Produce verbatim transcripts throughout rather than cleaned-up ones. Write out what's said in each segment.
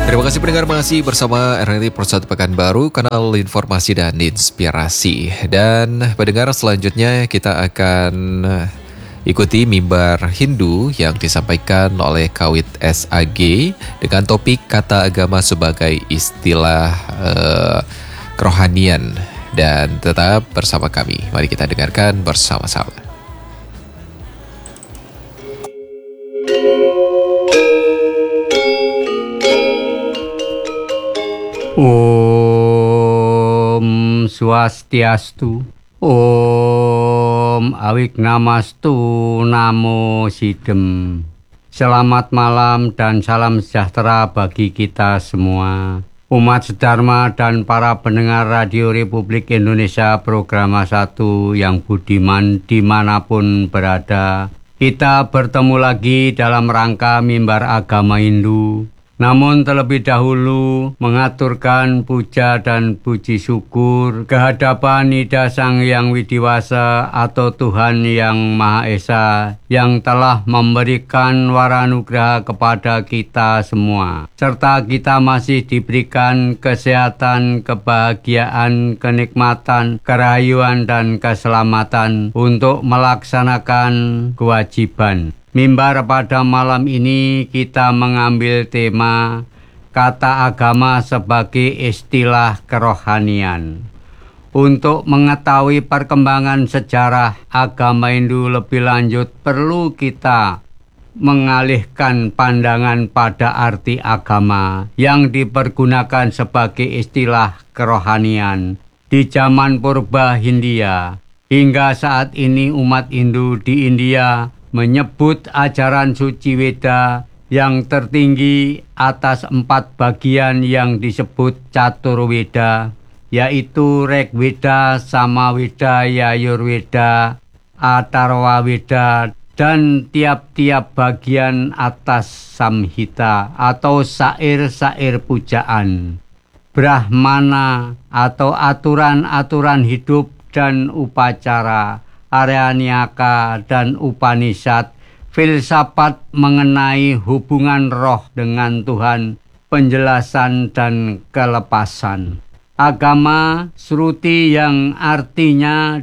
Terima kasih pendengar, masih bersama R R I Persatu Pekanbaru, kanal informasi dan inspirasi. Dan pendengar, selanjutnya kita akan ikuti mimbar Hindu yang disampaikan oleh Kawit S A G dengan topik kata agama sebagai istilah uh, kerohanian. Dan tetap bersama kami, mari kita dengarkan bersama-sama. Om Swastiastu, Om Awiknamastu, Namo Sidem. Selamat malam dan salam sejahtera bagi kita semua, umat sedharma dan para pendengar Radio Republik Indonesia Programa satu yang budiman dimanapun berada. Kita bertemu lagi dalam rangka mimbar agama Hindu. Namun terlebih dahulu mengaturkan puja dan puji syukur kehadapan Ida Sang Hyang Widiwasa atau Tuhan Yang Maha Esa yang telah memberikan waranugraha kepada kita semua. Serta kita masih diberikan kesehatan, kebahagiaan, kenikmatan, kerahayuan dan keselamatan untuk melaksanakan kewajiban. Mimbar pada malam ini kita mengambil tema kata agama sebagai istilah kerohanian. Untuk mengetahui perkembangan sejarah agama Hindu lebih lanjut, perlu kita mengalihkan pandangan pada arti agama yang dipergunakan sebagai istilah kerohanian di zaman purba Hindia. Hingga saat ini umat Hindu di India menyebut ajaran suci Weda yang tertinggi atas empat bagian yang disebut Caturweda, yaitu Rigveda, Samaveda, Yajurveda, Atharvaveda, dan tiap-tiap bagian atas Samhita atau sair-sair pujaan, Brahmana atau aturan-aturan hidup dan upacara, Aryanyaka dan Upanishad, filsafat mengenai hubungan roh dengan Tuhan, penjelasan dan kelepasan. Agama Sruti yang artinya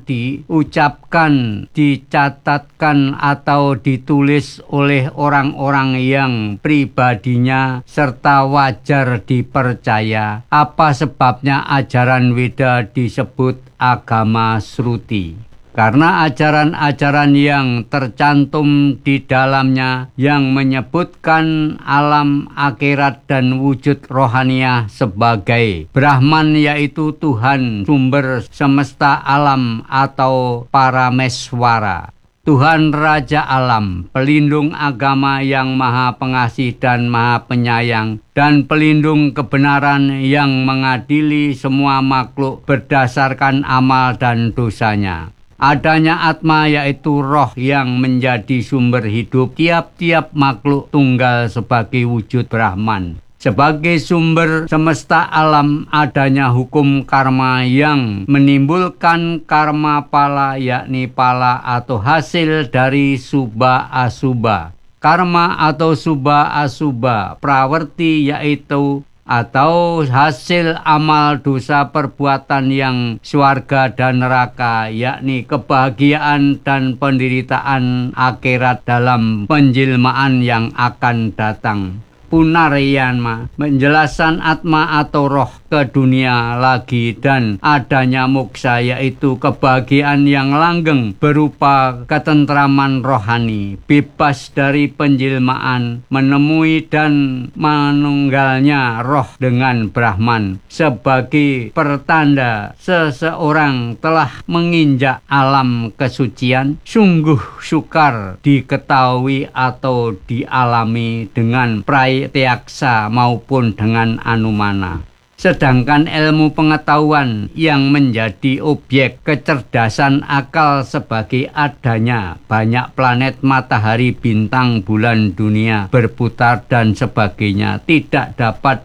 diucapkan, dicatatkan atau ditulis oleh orang-orang yang pribadinya serta wajar dipercaya. Apa sebabnya ajaran Weda disebut agama Sruti? Karena ajaran-ajaran yang tercantum di dalamnya yang menyebutkan alam akhirat dan wujud rohaniah sebagai Brahman, yaitu Tuhan sumber semesta alam atau Parameswara, Tuhan Raja Alam, pelindung agama yang maha pengasih dan maha penyayang, dan pelindung kebenaran yang mengadili semua makhluk berdasarkan amal dan dosanya. Adanya Atma, yaitu roh yang menjadi sumber hidup tiap-tiap makhluk tunggal sebagai wujud Brahman. Sebagai sumber semesta alam, adanya hukum karma yang menimbulkan karma pala, yakni pala atau hasil dari subha asubha. Karma atau subha asubha, prawerti yaitu atau hasil amal dosa perbuatan yang swarga dan neraka, yakni kebahagiaan dan penderitaan akhirat dalam penjelmaan yang akan datang. Punaryanma, menjelaskan Atma atau roh ke dunia lagi, dan adanya moksa, yaitu kebahagiaan yang langgeng berupa ketentraman rohani, bebas dari penjelmaan, menemui dan menunggalnya roh dengan Brahman sebagai pertanda seseorang telah menginjak alam kesucian. Sungguh sukar diketahui atau dialami dengan praya teaksa maupun dengan anumana. Sedangkan ilmu pengetahuan yang menjadi objek kecerdasan akal sebagai adanya banyak planet, matahari, bintang, bulan, dunia berputar dan sebagainya tidak dapat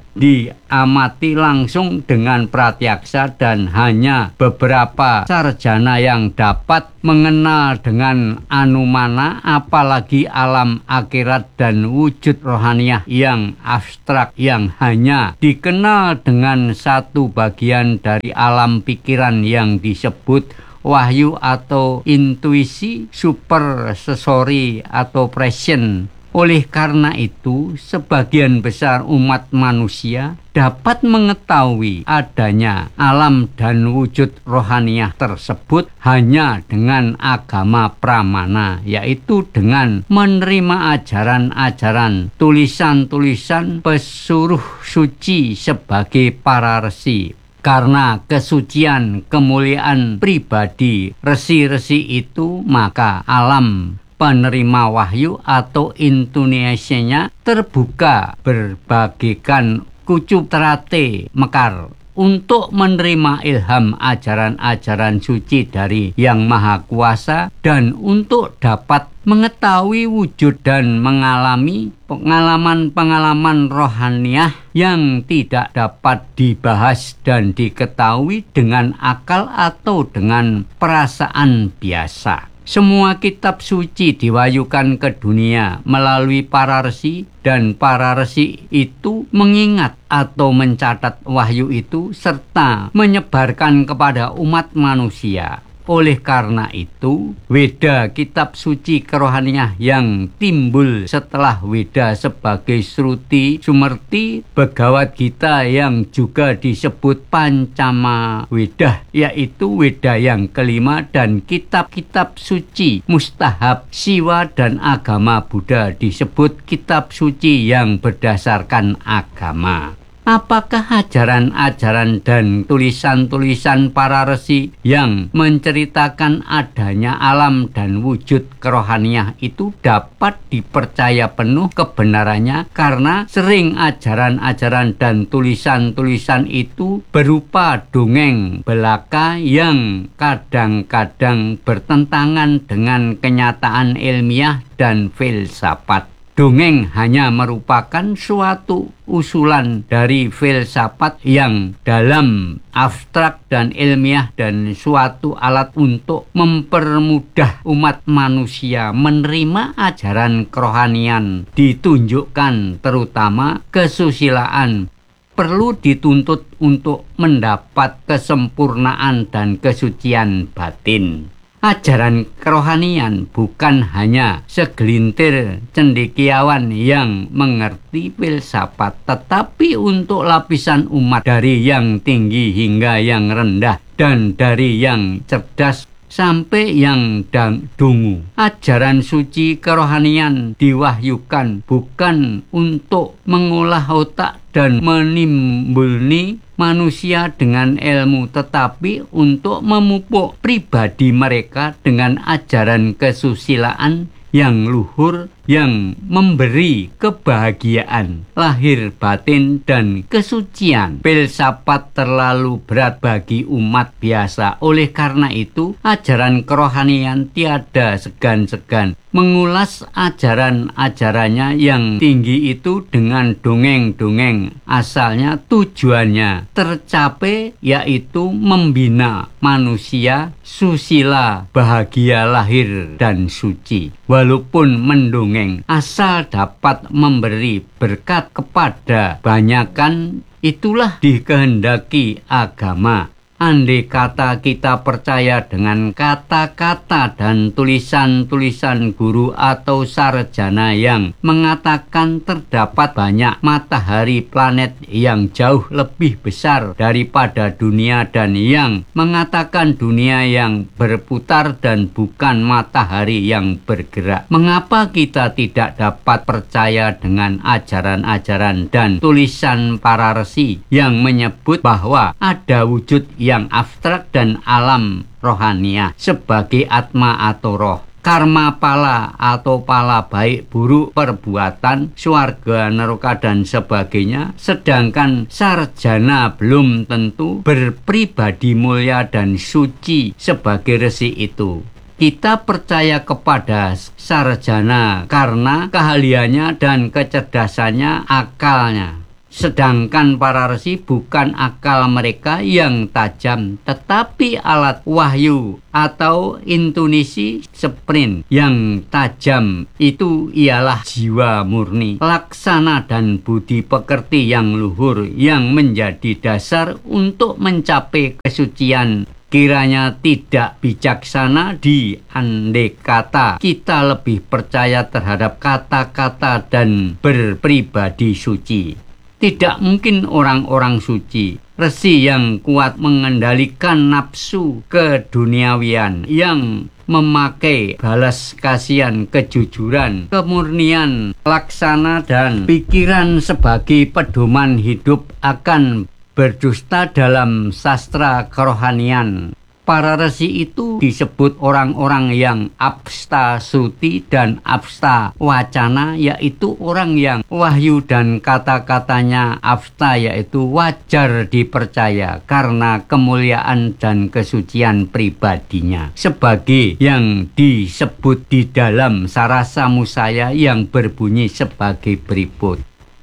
diamati langsung dengan pratyaksa dan hanya beberapa sarjana yang dapat mengenal dengan anumana, apalagi alam akhirat dan wujud rohaniah yang abstrak yang hanya dikenal dengan satu bagian dari alam pikiran yang disebut wahyu atau intuisi, super sensori atau prescience. Oleh karena itu, sebagian besar umat manusia dapat mengetahui adanya alam dan wujud rohaniah tersebut hanya dengan agama pramana, yaitu dengan menerima ajaran-ajaran, tulisan-tulisan pesuruh suci sebagai para resi. Karena kesucian kemuliaan pribadi resi-resi itu, maka alam penerima wahyu atau intuisinya terbuka berbagikan kucup terate mekar untuk menerima ilham ajaran-ajaran suci dari Yang Maha Kuasa dan untuk dapat mengetahui wujud dan mengalami pengalaman-pengalaman rohaniah yang tidak dapat dibahas dan diketahui dengan akal atau dengan perasaan biasa. Semua kitab suci diwahyukan ke dunia melalui para resi, dan para resi itu mengingat atau mencatat wahyu itu serta menyebarkan kepada umat manusia. Oleh karena itu, Weda, kitab suci kerohanian yang timbul setelah Weda sebagai Sruti Sumerti, Bhagavad Gita yang juga disebut Pancama Weda, yaitu Weda yang kelima, dan kitab-kitab suci mustahab Siwa dan agama Buddha disebut kitab suci yang berdasarkan agama. Apakah ajaran-ajaran dan tulisan-tulisan para resi yang menceritakan adanya alam dan wujud kerohaniah itu dapat dipercaya penuh kebenarannya, karena sering ajaran-ajaran dan tulisan-tulisan itu berupa dongeng belaka yang kadang-kadang bertentangan dengan kenyataan ilmiah dan filsafat. Dongeng hanya merupakan suatu usulan dari filsafat yang dalam, abstrak dan ilmiah, dan suatu alat untuk mempermudah umat manusia menerima ajaran kerohanian. Ditunjukkan terutama kesusilaan perlu dituntut untuk mendapat kesempurnaan dan kesucian batin. Ajaran kerohanian bukan hanya segelintir cendekiawan yang mengerti filsafat, tetapi untuk lapisan umat dari yang tinggi hingga yang rendah, dan dari yang cerdas sampai yang dungu. Ajaran suci kerohanian diwahyukan bukan untuk mengolah otak dan menimbulni manusia dengan ilmu, tetapi untuk memupuk pribadi mereka dengan ajaran kesusilaan yang luhur, yang memberi kebahagiaan lahir batin dan kesucian. Filsafat terlalu berat bagi umat biasa. Oleh karena itu, ajaran kerohanian tiada segan-segan mengulas ajaran-ajarannya yang tinggi itu dengan dongeng-dongeng. Asalnya tujuannya tercapai, yaitu membina manusia susila, bahagia lahir dan suci. Walaupun mendongeng asal dapat memberi berkat kepada banyakan, itulah dikehendaki agama. Andai kata kita percaya dengan kata-kata dan tulisan-tulisan guru atau sarjana yang mengatakan terdapat banyak matahari planet yang jauh lebih besar daripada dunia, dan yang mengatakan dunia yang berputar dan bukan matahari yang bergerak, mengapa kita tidak dapat percaya dengan ajaran-ajaran dan tulisan para resi yang menyebut bahwa ada wujud yang yang abstrak dan alam rohania sebagai atma atau roh, karma pala atau pala baik buruk perbuatan, swarga, neraka dan sebagainya, sedangkan sarjana belum tentu berpribadi mulia dan suci sebagai resi itu. Kita percaya kepada sarjana karena keahliannya dan kecerdasannya, akalnya. Sedangkan para resi bukan akal mereka yang tajam, tetapi alat wahyu atau intuisi sprint yang tajam. Itu ialah jiwa murni, laksana dan budi pekerti yang luhur yang menjadi dasar untuk mencapai kesucian. Kiranya tidak bijaksana di andai kata kita lebih percaya terhadap kata-kata dan berpribadi suci. Tidak mungkin orang-orang suci, resi yang kuat mengendalikan nafsu keduniawian, yang memakai balas kasihan, kejujuran, kemurnian, laksana dan pikiran sebagai pedoman hidup akan berdusta dalam sastra kerohanian. Para resi itu disebut orang-orang yang absta suti dan absta wacana, yaitu orang yang wahyu dan kata-katanya absta, yaitu wajar dipercaya karena kemuliaan dan kesucian pribadinya. Sebagai yang disebut di dalam Sarasa Musaya yang berbunyi sebagai berikut.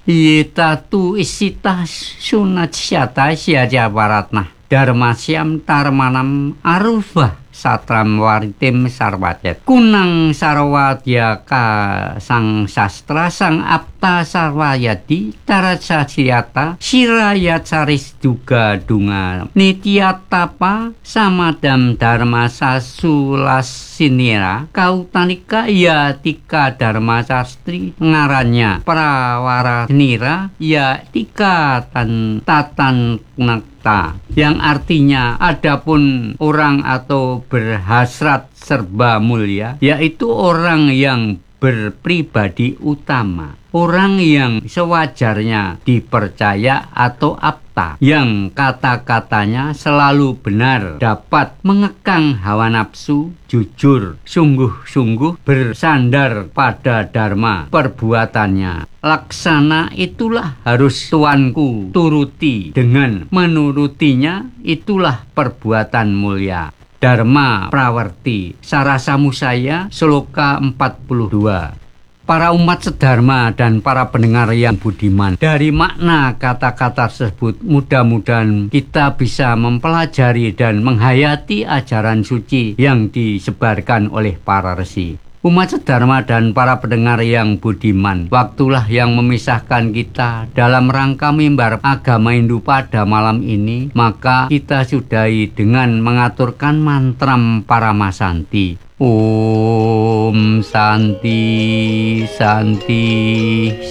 Yetatu isita sunatsyata syaja waratnah Dharmasyam tarmanam arufah satram waritim sarwacet kunang sarwadya ka sang sastra sang apta sarwayadi tarasasyata sirayat saris duga dunga nityatapa samadam dharma sasulas sinira kautanika ya tika dharma sastri ngarannya prawara nira ya tika tan tatan nakta, yang artinya adapun orang atau berhasrat serba mulia, yaitu orang yang berpribadi utama, orang yang sewajarnya dipercaya atau apta, yang kata-katanya selalu benar, dapat mengekang hawa nafsu, jujur, sungguh-sungguh bersandar pada dharma perbuatannya. Laksana itulah harus tuanku turuti, dengan menurutinya itulah perbuatan mulia. Dharma Prawarti, Sarasa Musaya, Sloka empat puluh dua. Para umat sedharma dan para pendengar yang budiman, dari makna kata-kata tersebut mudah-mudahan kita bisa mempelajari dan menghayati ajaran suci yang disebarkan oleh para resi. Umat sedharma dan para pendengar yang budiman, waktulah yang memisahkan kita dalam rangka mimbar agama Hindu pada malam ini. Maka kita sudahi dengan mengaturkan mantram Paramasanti. Om Santi Santi